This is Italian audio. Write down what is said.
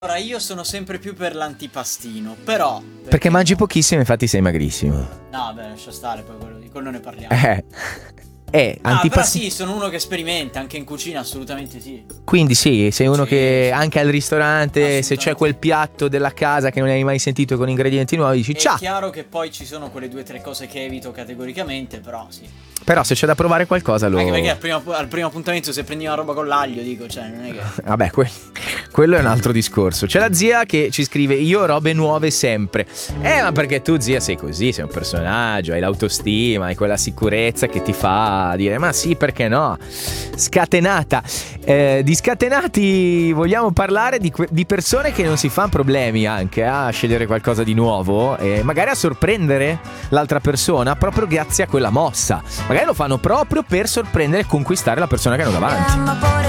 Ora, io sono sempre più per l'antipastino, però... Perché mangi pochissimo, infatti sei magrissimo. No, beh, lascia stare, poi quello di quello ne parliamo. Però sì, sono uno che sperimenta, anche in cucina assolutamente sì. Quindi sì, sei uno Sì, che sì. anche al ristorante, se c'è quel piatto della casa che non hai mai sentito con ingredienti nuovi, dici È ciao. chiaro che poi ci sono quelle 2 o 3 cose che evito categoricamente, però sì. Però se c'è da provare qualcosa Anche perché al primo appuntamento se prendi una roba con l'aglio, dico, cioè, non è che... Vabbè, quello è un altro discorso. C'è la zia che ci scrive: io robe nuove sempre. Ma perché tu, zia, sei così, sei un personaggio, hai l'autostima, hai quella sicurezza che ti fa dire ma sì, perché no? Scatenata. Di scatenati vogliamo parlare di persone che non si fanno problemi anche a scegliere qualcosa di nuovo e magari a sorprendere l'altra persona proprio grazie a quella mossa. Magari lo fanno proprio per sorprendere e conquistare la persona che hanno davanti.